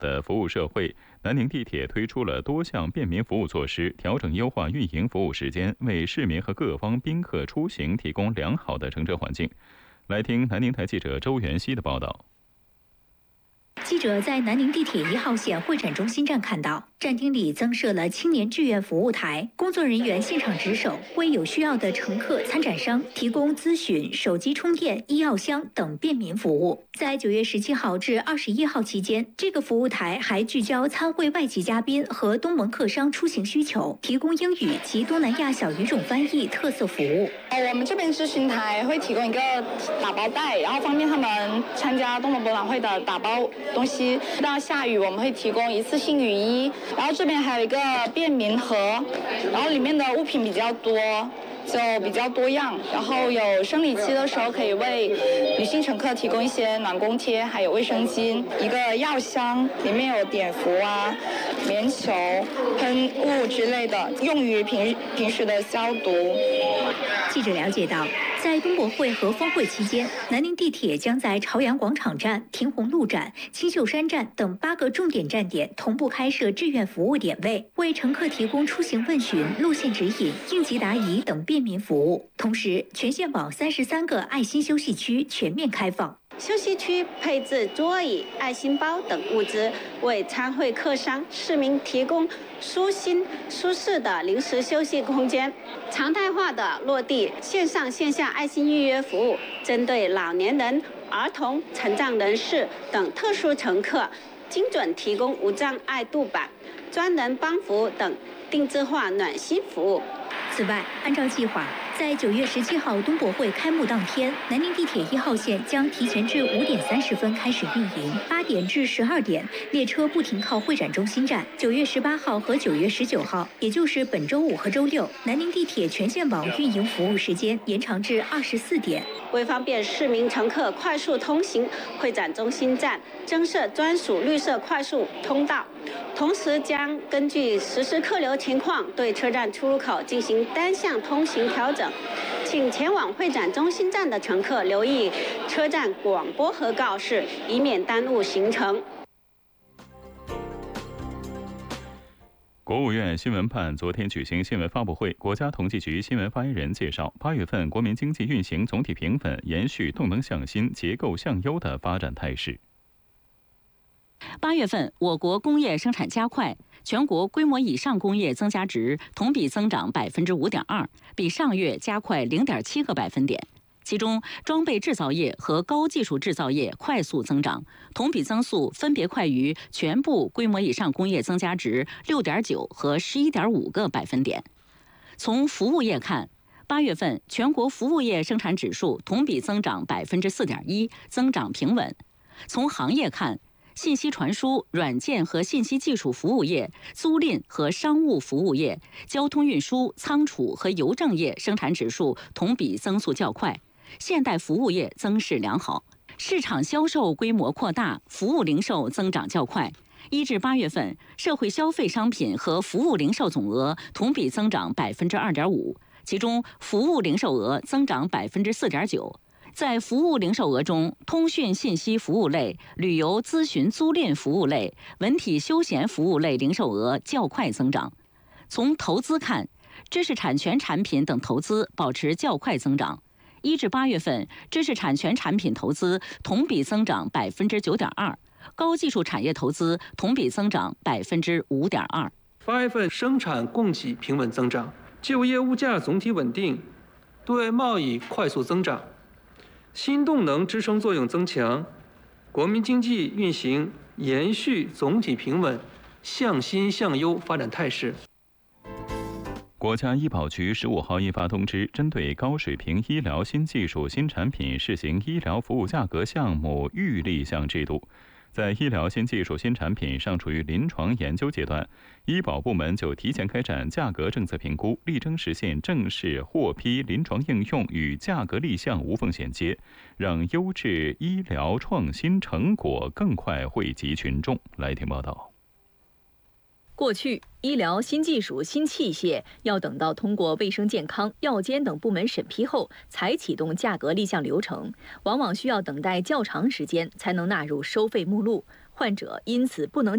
的服务社会，南宁地铁推出了多项便民服务措施，调整优化运营服务时间，为市民和各方宾客出行提供良好的乘车环境。来听南宁台记者周元熙的报道。 记者在南宁地铁1号线会展中心站看到，站厅里增设了青年志愿服务台，工作人员现场值守，为有需要的乘客、参展商提供咨询、手机充电、医药箱等便民服务。在9月17号至21号期间，这个服务台还聚焦参会外籍嘉宾和东盟客商出行需求，提供英语及东南亚小语种翻译特色服务。 我们这边咨询台会提供一个打包袋，然后方便他们参加东盟博览会的打包东西。到下雨我们会提供一次性雨衣，然后这边还有一个便民盒，然后里面的物品比较多，就比较多样，然后有生理期的时候可以为女性乘客提供一些暖宫贴，还有卫生巾，一个药箱，里面有碘伏啊、棉球、喷雾之类的，用于平时的消毒。 记者了解到，在东博会和峰会期间，南宁地铁将在朝阳广场站、亭红路站、青秀山站等8个重点站点同步开设志愿服务点位，为乘客提供出行问询、路线指引、应急答疑等便民服务。同时，全线网33个爱心休息区全面开放。 休息区配置桌椅、爱心包等物资，为参会客商、市民提供舒心、舒适的临时休息空间。常态化的落地线上线下爱心预约服务，针对老年人、儿童、残障人士等特殊乘客，精准提供无障碍度板、专人帮扶等定制化暖心服务。 此外，按照计划，在9月17号东博会开幕当天，南宁地铁1号线将提前至5点30分开始运营，8点至12点列车不停靠会展中心站。9月18号和9月19号，也就是本周五和周六，南宁地铁全线网运营服务时间延长至24点。 为方便市民乘客快速通行，会展中心站增设专属绿色快速通道，同时将根据实时客流情况对车站出入口进行单向通行调整。请前往会展中心站的乘客留意车站广播和告示，以免耽误行程。 国务院新闻办昨天举行新闻发布会，国家统计局新闻发言人介绍，8月份国民经济运行总体平稳，延续动能向新、结构向优的发展态势。 8月份，我国工业生产加快，全国规模以上工业增加值同比增长5.2%，比上月加快0.7个百分点。其中，装备制造业和高技术制造业快速增长，同比增速分别快于全部规模以上工业增加值6.9和11.5个百分点。从服务业看，8月份全国服务业生产指数同比增长4.1%，增长平稳。从行业看，信息传输、软件和信息技术服务业、租赁和商务服务业、交通运输、仓储和邮政业生产指数同比增速较快，现代服务业增势良好，市场销售规模扩大，服务零售增长较快。1至8月份，社会消费商品和服务零售总额同比增长2.5%，其中服务零售额增长4.9%。在服务零售额中，通讯信息服务类、旅游咨询租赁服务类、文体休闲服务类零售额较快增长。从投资看，知识产权产品等投资保持较快增长。1至8月份，知识产权产品投资同比增长9.2%，高技术产业投资同比增长5.2%。 8月份生产供给平稳增长，就业物价总体稳定，对外贸易快速增长。新动能支撑作用增强，国民经济运行延续总体平稳、向新向优发展态势。 国家医保局15号印发通知，针对高水平医疗新技术新产品试行医疗服务价格项目预立项制度。在医疗新技术新产品尚处于临床研究阶段，医保部门就提前开展价格政策评估，力争实现正式获批临床应用与价格立项无缝衔接，让优质医疗创新成果更快惠及群众。来听报道。 过去，医疗新技术、新器械要等到通过卫生健康、药监等部门审批后，才启动价格立项流程，往往需要等待较长时间才能纳入收费目录，患者因此不能